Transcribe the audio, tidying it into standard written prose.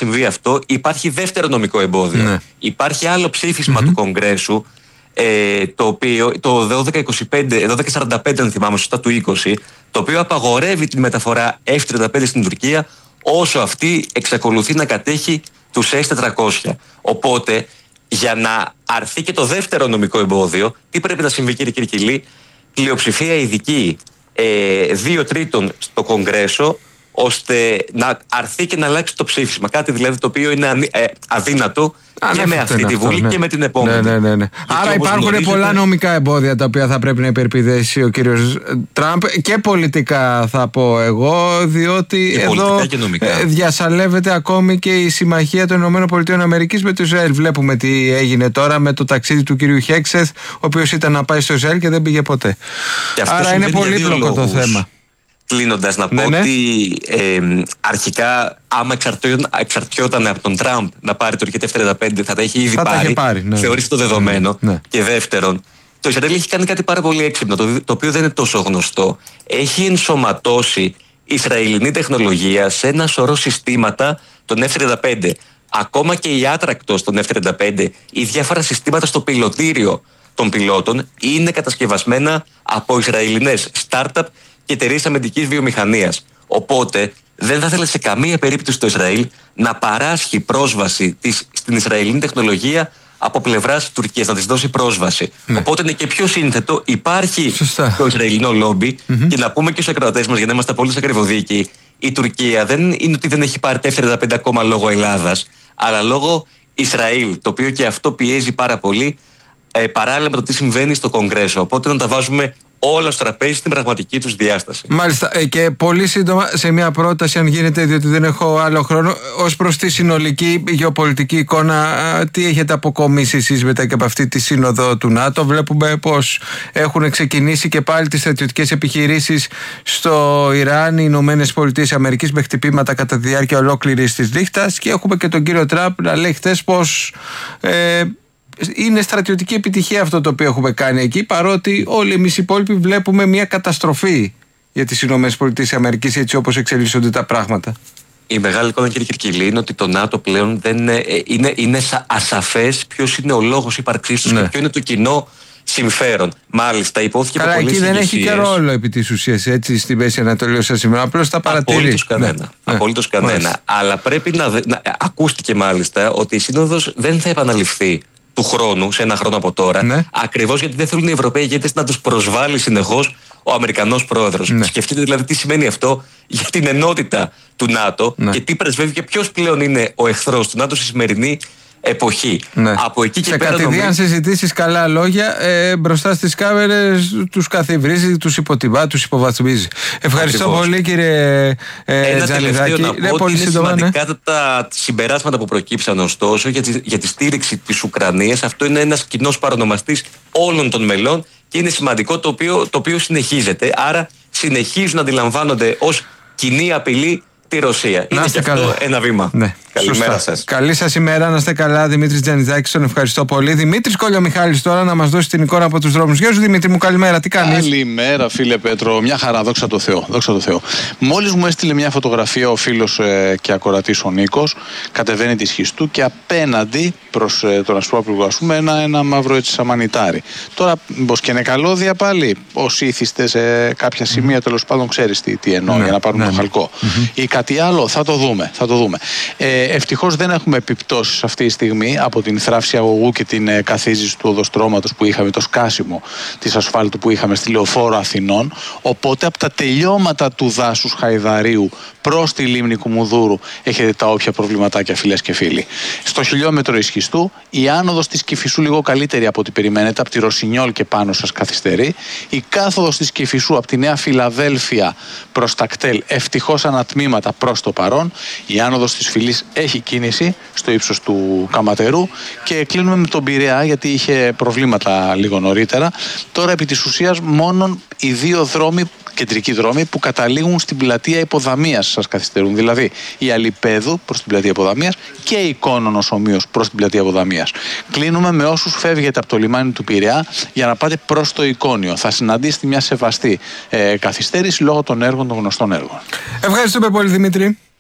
συμβεί αυτό, υπάρχει δεύτερο νομικό εμπόδιο. Ναι. Υπάρχει άλλο ψήφισμα του Κογκρέσου, το οποίο, το 1245, αν θυμάμαι σωστά, του 20, το οποίο απαγορεύει τη μεταφορά F-35 στην Τουρκία όσο αυτή εξακολουθεί να κατέχει τους S-400. Οπότε, για να αρθεί και το δεύτερο νομικό εμπόδιο, τι πρέπει να συμβεί, κύριε Κυρκυλή? Πλειοψηφία ειδική 2/3 στο Κογκρέσο, ώστε να αρθεί και να αλλάξει το ψήφισμα. Κάτι δηλαδή το οποίο είναι αδύνατο και με αυτή τη Βουλή και με την επόμενη. Ναι. Άρα υπάρχουν πολλά νομικά εμπόδια τα οποία θα πρέπει να υπερπηδέσει ο κύριος Τραμπ, και πολιτικά θα πω εγώ, διότι εδώ διασαλεύεται ακόμη και η συμμαχία των ΗΠΑ με το Ισραήλ. Βλέπουμε τι έγινε τώρα με το ταξίδι του κύριου Χέξεθ, ο οποίος ήταν να πάει στο Ισραήλ και δεν πήγε ποτέ. Άρα είναι πολύπλοκο το θέμα. Κλείνοντας, να πω ότι αρχικά, άμα εξαρτιόταν από τον Τραμπ να πάρει το F-35, θα τα έχει ήδη πάρει. Θεωρείται το δεδομένο. Και δεύτερον, το Ισραήλ έχει κάνει κάτι πάρα πολύ έξυπνο, το οποίο δεν είναι τόσο γνωστό. Έχει ενσωματώσει Ισραηλινή τεχνολογία σε ένα σωρό συστήματα των F-35. Ακόμα και η άτρακτος των F-35, οι διάφορα συστήματα στο πιλωτήριο των πιλότων είναι κατασκευασμένα από Ισραηλινές startup και εταιρείες αμυντικής βιομηχανίας. Οπότε δεν θα ήθελε σε καμία περίπτωση το Ισραήλ να παράσχει πρόσβαση στην Ισραηλινή τεχνολογία από πλευράς Τουρκίας, να της δώσει πρόσβαση. Οπότε είναι και πιο σύνθετο. Υπάρχει το Ισραηλινό λόμπι, και να πούμε και στους ακροατές μας, για να είμαστε απολύτως ακριβοδίκαιοι, η Τουρκία δεν είναι ότι δεν έχει πάρει τα F-35 ακόμα λόγω Ελλάδας, αλλά λόγω Ισραήλ, το οποίο και αυτό πιέζει πάρα πολύ, παράλληλα με το τι συμβαίνει στο Κογκρέσο. Οπότε να τα βάζουμε όλα στο τραπέζι στην πραγματική τους διάσταση. Μάλιστα. Και πολύ σύντομα σε μια πρόταση, αν γίνεται, διότι δεν έχω άλλο χρόνο, ως προς τη συνολική γεωπολιτική εικόνα, τι έχετε αποκομίσει εσείς μετά και από αυτή τη σύνοδο του ΝΑΤΟ? Βλέπουμε πως έχουν ξεκινήσει και πάλι τις στρατιωτικές επιχειρήσεις στο Ιράν, οι Ηνωμένες Πολιτείες Αμερικής, με χτυπήματα κατά τη διάρκεια ολόκληρης της νύχτας, και έχουμε και τον κύριο Τραμπ να λέει χτες πως είναι στρατιωτική επιτυχία αυτό το οποίο έχουμε κάνει εκεί, παρότι όλοι εμείς οι υπόλοιποι βλέπουμε μια καταστροφή για τις ΗΠΑ, έτσι όπως εξελίσσονται τα πράγματα. Η μεγάλη εικόνα, κύριε Κυρκυλή, είναι ότι το ΝΑΤΟ πλέον δεν είναι ασαφές ποιος είναι ο λόγος ύπαρξής τους, και ποιο είναι το κοινό συμφέρον. Μάλιστα, υπόθηκε από πολλές εκεί δεν έχει και ρόλο επί της ουσίας, έτσι, στη Μέση Ανατολή όσα σήμερα. Απλώς τα παρατηρεί. Απολύτως κανένα. Αλλά πρέπει να ακούστηκε μάλιστα ότι η σύνοδος δεν θα επαναληφθεί του χρόνου, σε ένα χρόνο από τώρα, ακριβώς γιατί δεν θέλουν οι Ευρωπαίοι ηγέτες να τους προσβάλλει συνεχώς ο Αμερικανός πρόεδρος. Σκεφτείτε δηλαδή τι σημαίνει αυτό για την ενότητα του ΝΑΤΟ και τι πρεσβεύει και ποιος πλέον είναι ο εχθρός του ΝΑΤΟ στη σημερινή εποχή. Από εκεί και σε πέρα. Σε κατηδίαν συζητήσεις, καλά λόγια, μπροστά στις κάμερες τους καθιβρίζει, τους υποτιμά, τους υποβαθμίζει. Ευχαριστώ πολύ, κύριε Τζανιδάκη. Πολύ σημαντικά τα συμπεράσματα που προκύψαν ωστόσο για τη στήριξη της Ουκρανίας. Αυτό είναι ένας κοινός παρονομαστής όλων των μελών και είναι σημαντικό, το οποίο συνεχίζεται. Άρα συνεχίζουν να αντιλαμβάνονται ως κοινή απειλή τη Ρωσία. Είναι και αυτό ένα βήμα. Καλημέρα σας. Καλή σας ημέρα, να είστε καλά. Δημήτρης Τζανιδάκης, τον ευχαριστώ πολύ. Δημήτρης Κολιομιχάλης τώρα να μας δώσει την εικόνα από τους δρόμους. Γεια σου, Δημήτρη μου, καλημέρα, τι κάνεις? Καλημέρα, φίλε Πέτρο, μια χαρά, δόξα τω Θεώ. Μόλις μου έστειλε μια φωτογραφία ο φίλος και ακορατής ο Νίκος, κατεβαίνει τη Σχιστού και απέναντι προς τον Ασπρόπλουγο, ας πούμε, ένα μαύρο έτσι σαμανιτάρι. Τώρα, μήπως και είναι καλώδια πάλι, όσοι ήθιστε σε κάποια σημεία, τέλος πάντων, ξέρεις τι εννοώ, για να πάρουν το χαλκό. Ή κάτι άλλο, θα το δούμε. Ευτυχώς δεν έχουμε επιπτώσεις αυτή τη στιγμή από την θράψη αγωγού και την καθίζηση του οδοστρώματος που είχαμε, το σκάσιμο της ασφάλτου που είχαμε στη Λεωφόρο Αθηνών. Οπότε από τα τελειώματα του δάσους Χαϊδαρίου προς τη λίμνη Κουμουνδούρου έχετε τα όποια προβληματάκια, φίλες και φίλοι. Στο χιλιόμετρο Ισχυστού η άνοδος της Κηφισού λίγο καλύτερη από ό,τι περιμένετε, από τη Ρωσινιόλ και πάνω σας καθυστερεί. Η κάθοδος της Κηφισού από τη Νέα Φιλαδέλφια προς τα κτέλ ευτυχώς ανατμήματα προς το παρόν. Η άνοδος της Φυλής έχει κίνηση στο ύψος του Καματερού και κλείνουμε με τον Πειραιά γιατί είχε προβλήματα λίγο νωρίτερα. Τώρα επί της ουσίας μόνον οι δύο κεντρικοί δρόμοι που καταλήγουν στην πλατεία Υποδαμίας σας καθυστερούν. Δηλαδή η Αλιπέδου προς την πλατεία Υποδαμίας και η Κόνονος ομοίως προς την πλατεία Υποδαμίας. Κλείνουμε με όσους φεύγετε από το λιμάνι του Πειραιά για να πάτε προς το Εικόνιο. Θα συναντήσετε μια σεβαστή καθυστέρηση λόγω των γνωστών έργων. Ευχαριστούμε πολύ, Δημήτρη.